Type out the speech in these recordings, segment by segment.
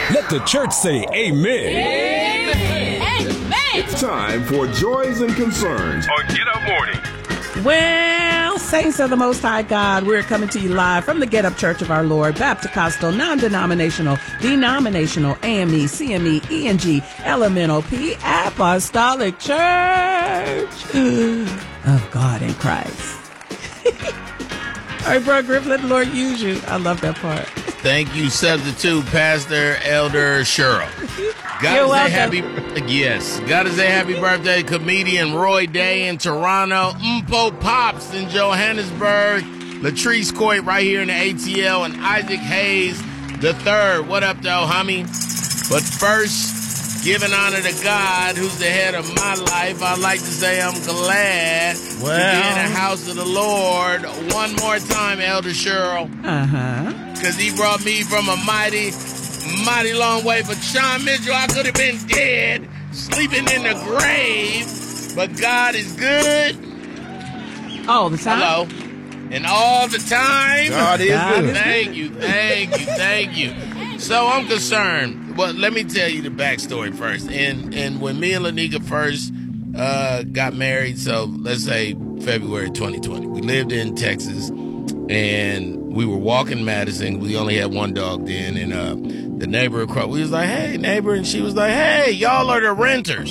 Let the church say amen. Amen. It's time for Joys and Concerns on Get Up Morning. Well, saints of the Most High God, we're coming to you live from the Get Up Church of Our Lord, Baptist-Costal, non-denominational, denominational, AME, CME, ENG, Elemental P, Apostolic Church of God in Christ. All right, bro, Griff, let the Lord use you. I love that part. Thank you, Substitute Pastor Elder Cheryl. Gotta say happy birthday, comedian Roy Day in Toronto, Mpo Pops in Johannesburg, Latrice Coit right here in the ATL, and Isaac Hayes the third. What up, though, homie? But first, giving honor to God, who's the head of my life, I'd like to say I'm glad to be in the house of the Lord one more time, Elder Cheryl. Because he brought me from a mighty long way. For Sean Mitchell, I could have been dead, sleeping in the grave. But God is good. All the time? Hello. And all the time. God is good. Thank you. So I'm concerned. Well, let me tell you the backstory first. And when me and Lanika first got married, so let's say February 2020, we lived in Texas, and we were walking Madison. We only had one dog then, and the neighbor across, we was like, "Hey, neighbor," and she was like, "Hey, y'all are the renters."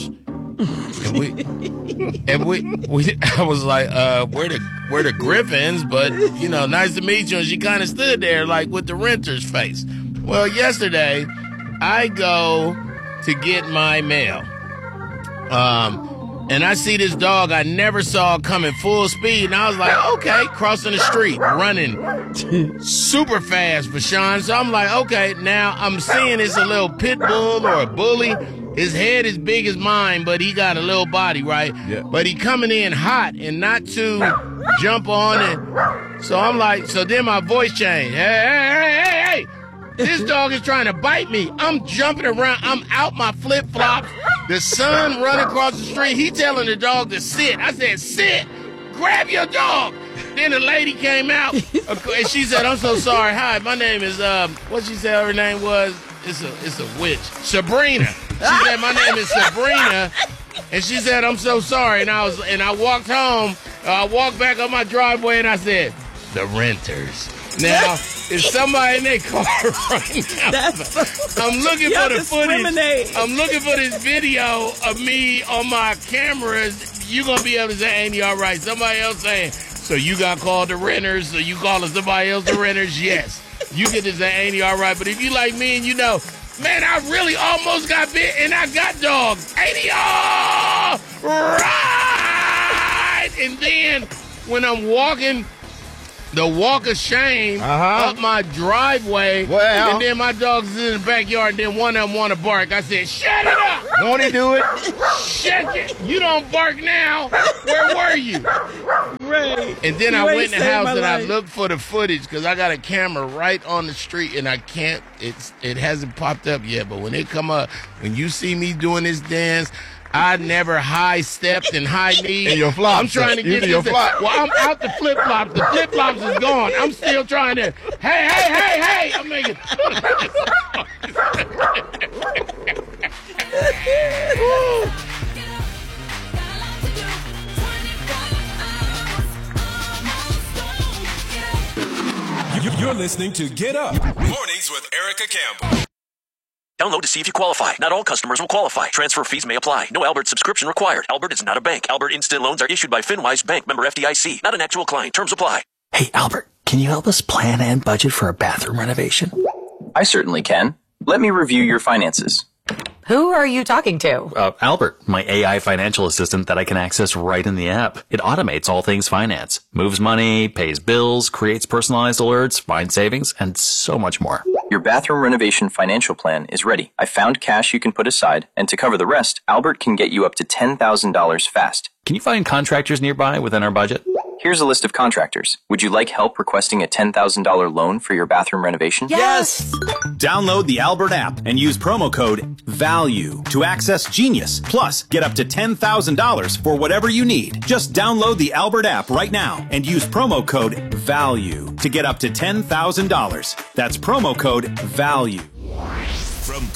and we I was like, we're the Griffins, but you know, nice to meet you. And she kind of stood there like with the renter's face. Well, yesterday I go to get my mail, and I see this dog I never saw coming full speed, and I was like, okay, crossing the street, running super fast for Sean. So I'm like, okay, now I'm seeing it's a little pit bull or a bully. His head is big as mine, but he got a little body, right? Yeah. But he coming in hot and not to jump on it. So I'm like, so then my voice changed. Hey. This dog is trying to bite me. I'm jumping around. I'm out my flip-flops. The son running across the street. He telling the dog to sit. I said, sit. Grab your dog. Then the lady came out, and she said, I'm so sorry. Hi, my name is, what she said her name was? It's a witch. Sabrina. She said, my name is Sabrina. And she said, I'm so sorry. And I walked home. I walked back up my driveway, and I said, the renters. Now, if somebody in their car right now, I'm looking for the footage. I'm looking for this video of me on my cameras. You're going to be able to say, ain't he all right? Somebody else saying, so you got called the renters, so you calling somebody else the renters? Yes. You get to say, ain't he all right? But if you like me and you know, man, I really almost got bit and I got dogs. Ain't he all right? And then when I'm walking the walk of shame up my driveway, and then my dog's in the backyard, and then one of them want to bark. I said, shut it up. Won't he do it? Shut it. You don't bark now. Where were you? Right. And then I went in the house and I looked for the footage because I got a camera right on the street and I can't, it hasn't popped up yet. But when it come up, when you see me doing this dance, I never high-stepped and high-kneed. In your flops. I'm trying to get your flops. Well, I'm out the flip-flops. The flip-flops is gone. I'm still trying to, hey. I'm making... You're listening to Get Up Mornings with Erica Campbell. Download to see if you qualify. Not all customers will qualify. Transfer fees may apply. No Albert subscription required. Albert is not a bank. Albert Instant Loans are issued by FinWise Bank, member FDIC. Not an actual client. Terms apply. Hey, Albert, can you help us plan and budget for a bathroom renovation? I certainly can. Let me review your finances. Who are you talking to? Albert, my AI financial assistant that I can access right in the app. It automates all things finance, moves money, pays bills, creates personalized alerts, finds savings, and so much more. Your bathroom renovation financial plan is ready. I found cash you can put aside, and to cover the rest, Albert can get you up to $10,000 fast. Can you find contractors nearby within our budget? Here's a list of contractors. Would you like help requesting a $10,000 loan for your bathroom renovation? Yes! Download the Albert app and use promo code VALUE to access Genius. Plus, get up to $10,000 for whatever you need. Just download the Albert app right now and use promo code VALUE to get up to $10,000. That's promo code VALUE. From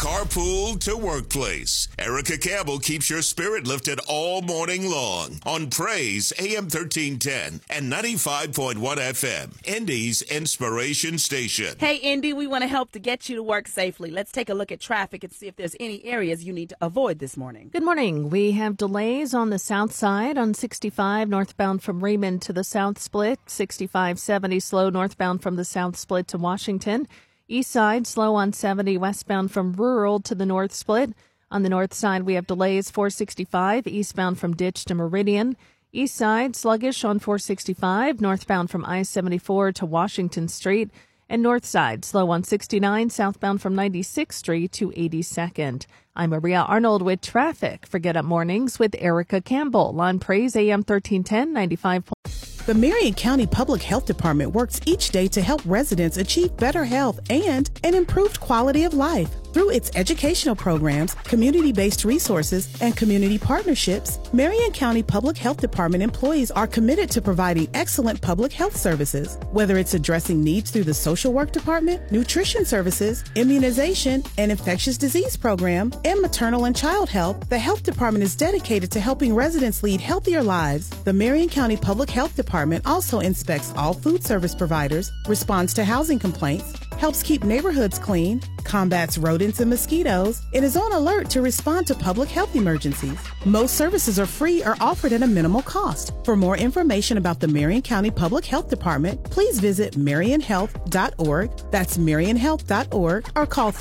carpool to workplace. Erica Campbell keeps your spirit lifted all morning long on Praise AM 1310 and 95.1 FM, Indy's Inspiration Station. Hey, Indy, we want to help to get you to work safely. Let's take a look at traffic and see if there's any areas you need to avoid this morning. Good morning. We have delays on the south side on 65 northbound from Raymond to the south split, 6570 slow northbound from the south split to Washington. East side slow on 70 westbound from Rural to the north split. On the north side, we have delays 465 eastbound from Ditch to Meridian. East side sluggish on 465 northbound from I-74 to Washington Street. And north side slow on 69 southbound from 96th Street to 82nd. I'm Maria Arnold with traffic for Get Up Mornings with Erica Campbell on Praise AM 1310 95. The Marion County Public Health Department works each day to help residents achieve better health and an improved quality of life. Through its educational programs, community-based resources, and community partnerships, Marion County Public Health Department employees are committed to providing excellent public health services. Whether it's addressing needs through the social work department, nutrition services, immunization, and infectious disease program, and maternal and child health, the health department is dedicated to helping residents lead healthier lives. The Marion County Public Health Department also inspects all food service providers, responds to housing complaints, helps keep neighborhoods clean, combats rodents and mosquitoes, and is on alert to respond to public health emergencies. Most services are free or offered at a minimal cost. For more information about the Marion County Public Health Department, please visit marionhealth.org. That's marionhealth.org, or call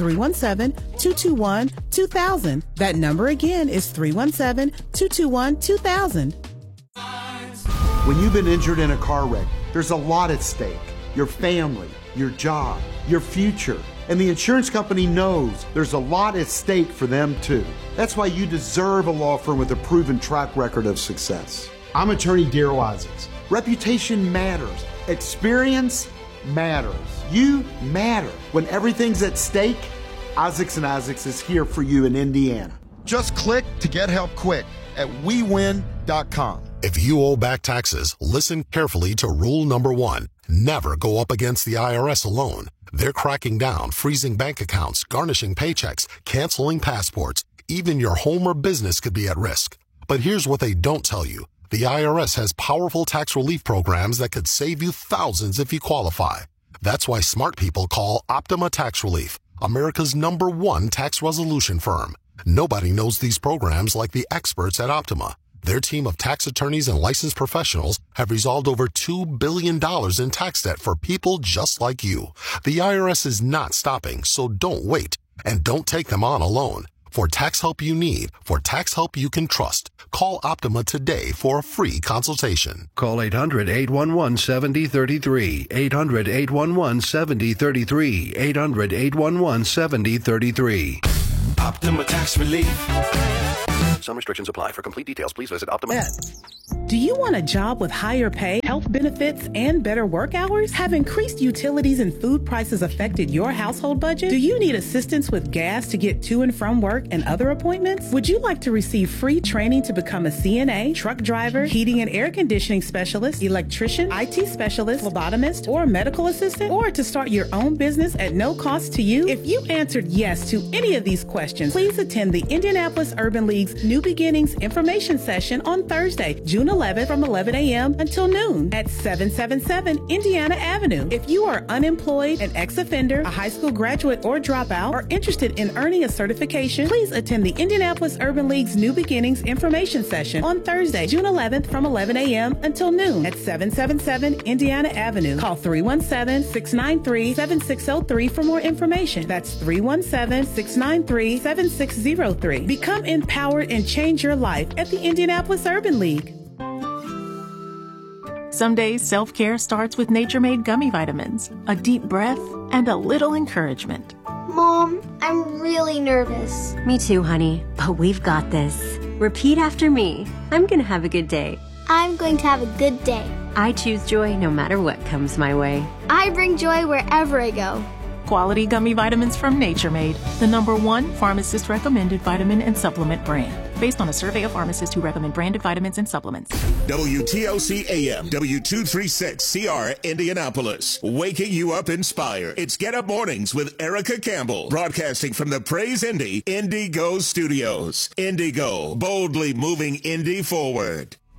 317-221-2000. That number again is 317-221-2000. When you've been injured in a car wreck, there's a lot at stake. Your family, your job, your future. And the insurance company knows there's a lot at stake for them too. That's why you deserve a law firm with a proven track record of success. I'm attorney Darryl Isaacs. Reputation matters. Experience matters. You matter. When everything's at stake, Isaacs & Isaacs is here for you in Indiana. Just click to get help quick at WeWin.com. If you owe back taxes, listen carefully to rule number 1. Never go up against the IRS alone. They're cracking down, freezing bank accounts, garnishing paychecks, canceling passports. Even your home or business could be at risk. But here's what they don't tell you. The IRS has powerful tax relief programs that could save you thousands if you qualify. That's why smart people call Optima Tax Relief, America's #1 tax resolution firm. Nobody knows these programs like the experts at Optima. Their team of tax attorneys and licensed professionals have resolved over $2 billion in tax debt for people just like you. The IRS is not stopping, so don't wait. And don't take them on alone. For tax help you need, for tax help you can trust, call Optima today for a free consultation. Call 800-811-7033, 800-811-7033, 800-811-7033. Optima Tax Relief. Some restrictions apply. For complete details, please visit Optima. Do you want a job with higher pay, health benefits, and better work hours? Have increased utilities and food prices affected your household budget? Do you need assistance with gas to get to and from work and other appointments? Would you like to receive free training to become a CNA, truck driver, heating and air conditioning specialist, electrician, IT specialist, phlebotomist, or medical assistant? Or to start your own business at no cost to you? If you answered yes to any of these questions, please attend the Indianapolis Urban League's New Beginnings Information Session on Thursday, June 11th from 11 a.m. until noon at 777 Indiana Avenue. If you are unemployed, an ex-offender, a high school graduate or dropout, or interested in earning a certification, please attend the Indianapolis Urban League's New Beginnings Information Session on Thursday, June 11th from 11 a.m. until noon at 777 Indiana Avenue. Call 317-693-7603 for more information. That's 317-693-7603. Become empowered and change your life at the Indianapolis Urban League. Some days self-care starts with Nature Made gummy vitamins, a deep breath, and a little encouragement. Mom, I'm really nervous. Me too, honey, but we've got this. Repeat after me. I'm gonna have a good day. I'm going to have a good day. I choose joy no matter what comes my way. I bring joy wherever I go. Quality gummy vitamins from Nature Made, the #1 pharmacist-recommended vitamin and supplement brand. based on a survey of pharmacists who recommend branded vitamins and supplements. WTOC AM, W236CR, Indianapolis. Waking you up inspired. It's Get Up Mornings with Erica Campbell. Broadcasting from the Praise Indy Indigo Studios. Indigo, boldly moving Indy forward.